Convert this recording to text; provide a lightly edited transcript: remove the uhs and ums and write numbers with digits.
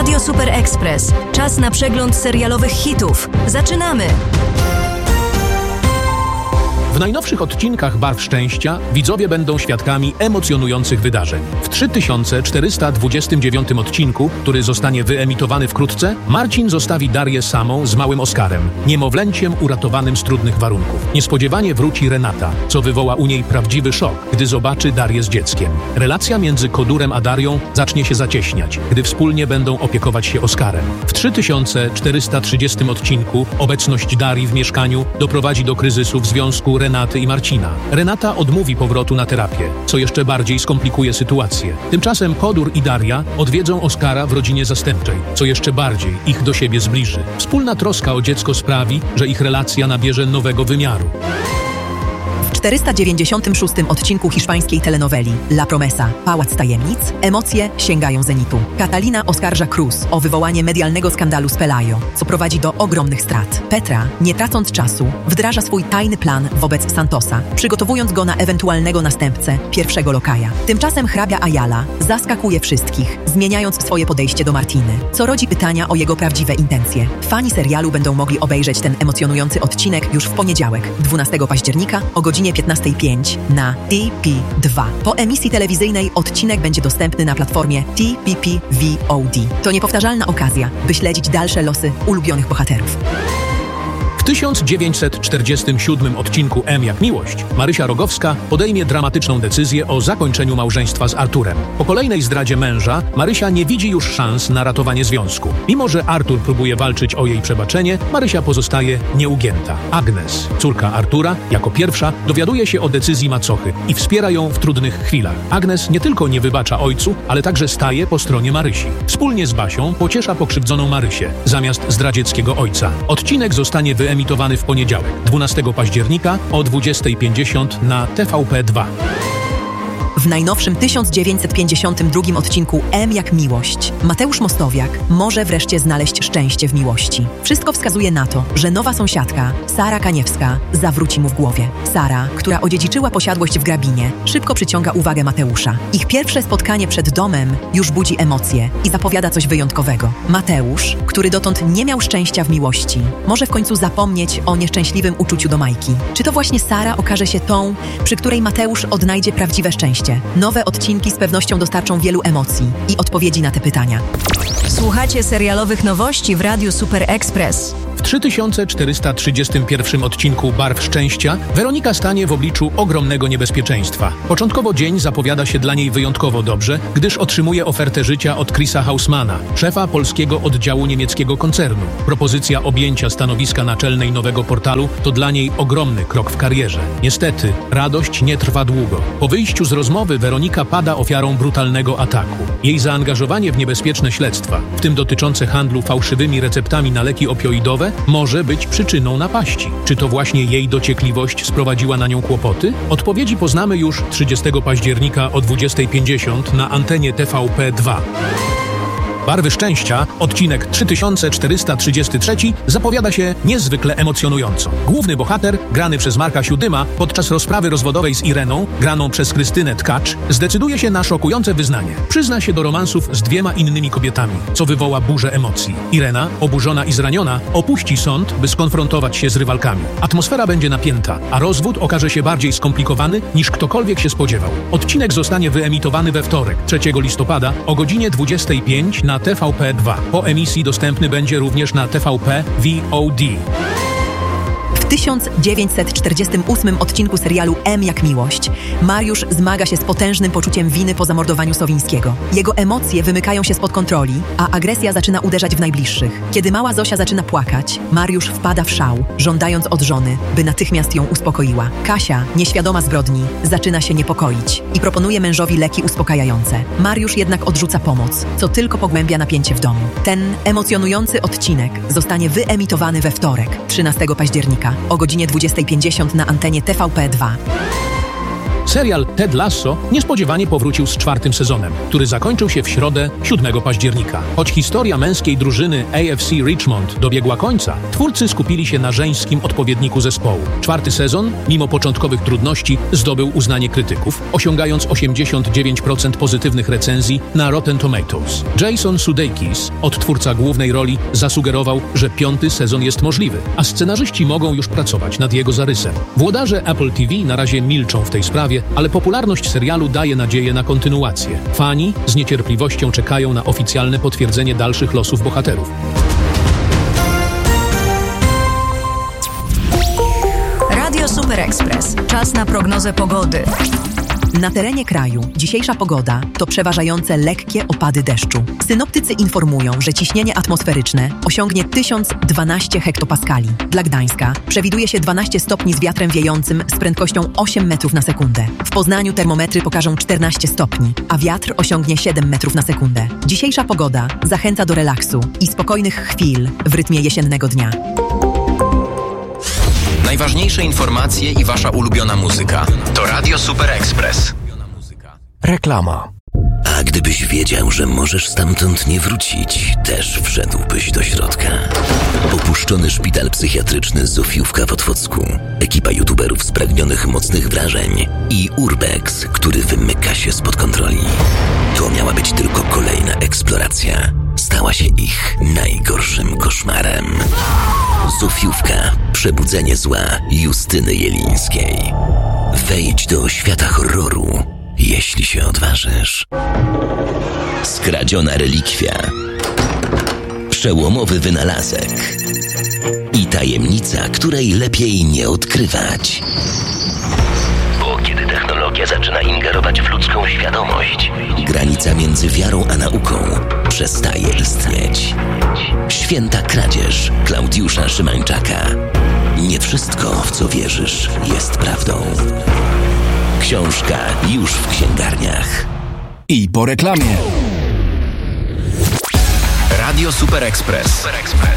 Radio Super Express. Czas na przegląd serialowych hitów. Zaczynamy! W najnowszych odcinkach Barw Szczęścia widzowie będą świadkami emocjonujących wydarzeń. W 3429 odcinku, który zostanie wyemitowany wkrótce, Marcin zostawi Darię samą z małym Oskarem, niemowlęciem uratowanym z trudnych warunków. Niespodziewanie wróci Renata, co wywoła u niej prawdziwy szok, gdy zobaczy Darię z dzieckiem. Relacja między Kodurem a Darią zacznie się zacieśniać, gdy wspólnie będą opiekować się Oskarem. W 3430 odcinku obecność Darii w mieszkaniu doprowadzi do kryzysu w związku Renaty i Marcina. Renata odmówi powrotu na terapię, co jeszcze bardziej skomplikuje sytuację. Tymczasem Kodur i Daria odwiedzą Oskara w rodzinie zastępczej, co jeszcze bardziej ich do siebie zbliży. Wspólna troska o dziecko sprawi, że ich relacja nabierze nowego wymiaru. W 496 odcinku hiszpańskiej telenoweli La Promesa – Pałac Tajemnic emocje sięgają zenitu. Catalina oskarża Cruz o wywołanie medialnego skandalu z Pelayo, co prowadzi do ogromnych strat. Petra, nie tracąc czasu, wdraża swój tajny plan wobec Santosa, przygotowując go na ewentualnego następcę pierwszego lokaja. Tymczasem hrabia Ayala zaskakuje wszystkich, zmieniając swoje podejście do Martiny, co rodzi pytania o jego prawdziwe intencje. Fani serialu będą mogli obejrzeć ten emocjonujący odcinek już w poniedziałek, 12 października o godzinie 15:05 na TP2. Po emisji telewizyjnej odcinek będzie dostępny na platformie TPP VOD. To niepowtarzalna okazja, by śledzić dalsze losy ulubionych bohaterów. W 1947 odcinku M jak miłość Marysia Rogowska podejmie dramatyczną decyzję o zakończeniu małżeństwa z Arturem. Po kolejnej zdradzie męża Marysia nie widzi już szans na ratowanie związku. Mimo że Artur próbuje walczyć o jej przebaczenie, Marysia pozostaje nieugięta. Agnes, córka Artura, jako pierwsza dowiaduje się o decyzji macochy i wspiera ją w trudnych chwilach. Agnes nie tylko nie wybacza ojcu, ale także staje po stronie Marysi. Wspólnie z Basią pociesza pokrzywdzoną Marysię, zamiast zdradzieckiego ojca. Odcinek zostanie wyemitowany w poniedziałek, 12 października o 20:50 na TVP2. W najnowszym 1952 odcinku M jak miłość Mateusz Mostowiak może wreszcie znaleźć szczęście w miłości. Wszystko wskazuje na to, że nowa sąsiadka, Sara Kaniewska, zawróci mu w głowie. Sara, która odziedziczyła posiadłość w Grabinie, szybko przyciąga uwagę Mateusza. Ich pierwsze spotkanie przed domem już budzi emocje i zapowiada coś wyjątkowego. Mateusz, który dotąd nie miał szczęścia w miłości, może w końcu zapomnieć o nieszczęśliwym uczuciu do Majki. Czy to właśnie Sara okaże się tą, przy której Mateusz odnajdzie prawdziwe szczęście? Nowe odcinki z pewnością dostarczą wielu emocji i odpowiedzi na te pytania. Słuchacie serialowych nowości w Radiu Super Express. W 3431 odcinku Barw Szczęścia Weronika stanie w obliczu ogromnego niebezpieczeństwa. Początkowo dzień zapowiada się dla niej wyjątkowo dobrze, gdyż otrzymuje ofertę życia od Chrisa Hausmana, szefa polskiego oddziału niemieckiego koncernu. Propozycja objęcia stanowiska naczelnej nowego portalu to dla niej ogromny krok w karierze. Niestety, radość nie trwa długo. Po wyjściu z rozmowy Weronika pada ofiarą brutalnego ataku. Jej zaangażowanie w niebezpieczne śledztwa, w tym dotyczące handlu fałszywymi receptami na leki opioidowe, może być przyczyną napaści. Czy to właśnie jej dociekliwość sprowadziła na nią kłopoty? Odpowiedzi poznamy już 30 października o 20:50 na antenie TVP2. Barwy Szczęścia, odcinek 3433, zapowiada się niezwykle emocjonująco. Główny bohater, grany przez Marka Siódyma, podczas rozprawy rozwodowej z Ireną, graną przez Krystynę Tkacz, zdecyduje się na szokujące wyznanie. Przyzna się do romansów z 2 innymi kobietami, co wywoła burzę emocji. Irena, oburzona i zraniona, opuści sąd, by skonfrontować się z rywalkami. Atmosfera będzie napięta, a rozwód okaże się bardziej skomplikowany, niż ktokolwiek się spodziewał. Odcinek zostanie wyemitowany we wtorek, 3 listopada o godzinie 20:05 na TVP2. Po emisji dostępny będzie również na TVP VOD. W 1948 odcinku serialu M jak miłość Mariusz zmaga się z potężnym poczuciem winy po zamordowaniu Sowińskiego. Jego emocje wymykają się spod kontroli, a agresja zaczyna uderzać w najbliższych. Kiedy mała Zosia zaczyna płakać, Mariusz wpada w szał, żądając od żony, by natychmiast ją uspokoiła. Kasia, nieświadoma zbrodni, zaczyna się niepokoić i proponuje mężowi leki uspokajające. Mariusz jednak odrzuca pomoc, co tylko pogłębia napięcie w domu. Ten emocjonujący odcinek zostanie wyemitowany we wtorek, 13 października o godzinie 20:50 na antenie TVP2. Serial Ted Lasso niespodziewanie powrócił z 4. sezonem, który zakończył się w środę 7 października. Choć historia męskiej drużyny AFC Richmond dobiegła końca, twórcy skupili się na żeńskim odpowiedniku zespołu. 4. sezon, mimo początkowych trudności, zdobył uznanie krytyków, osiągając 89% pozytywnych recenzji na Rotten Tomatoes. Jason Sudeikis, odtwórca głównej roli, zasugerował, że 5. sezon jest możliwy, a scenarzyści mogą już pracować nad jego zarysem. Włodarze Apple TV na razie milczą w tej sprawie, ale popularność serialu daje nadzieję na kontynuację. Fani z niecierpliwością czekają na oficjalne potwierdzenie dalszych losów bohaterów. Radio Super Express. Czas na prognozę pogody. Na terenie kraju dzisiejsza pogoda to przeważające lekkie opady deszczu. Synoptycy informują, że ciśnienie atmosferyczne osiągnie 1012 hektopaskali. Dla Gdańska przewiduje się 12 stopni z wiatrem wiejącym z prędkością 8 metrów na sekundę. W Poznaniu termometry pokażą 14 stopni, a wiatr osiągnie 7 metrów na sekundę. Dzisiejsza pogoda zachęca do relaksu i spokojnych chwil w rytmie jesiennego dnia. Najważniejsze informacje i wasza ulubiona muzyka. To Radio Super Express. Reklama. A gdybyś wiedział, że możesz stamtąd nie wrócić, też wszedłbyś do środka. Opuszczony szpital psychiatryczny Zofiówka w Otwocku, ekipa youtuberów spragnionych mocnych wrażeń i Urbex, który wymyka się spod kontroli. To miała być tylko kolejna eksploracja. Stała się ich najgorszym koszmarem. Zofiówka. Przebudzenie zła Justyny Jelińskiej. Wejdź do świata horroru, jeśli się odważysz. Skradziona relikwia. Przełomowy wynalazek. I tajemnica, której lepiej nie odkrywać. Bo kiedy technologia zaczyna ingerować w ludzką świadomość, granica między wiarą a nauką przestaje istnieć. Święta kradzież Klaudiusza Szymańczaka. Nie wszystko, w co wierzysz, jest prawdą. Książka już w księgarniach. I po reklamie. Radio Super Express.